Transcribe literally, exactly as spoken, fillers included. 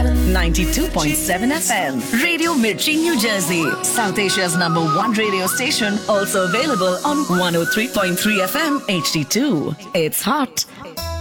ninety-two point seven F M. Radio Mirchi, New Jersey. South Asia's number one radio station. Also available on one oh three point three F M H D two. It's hot.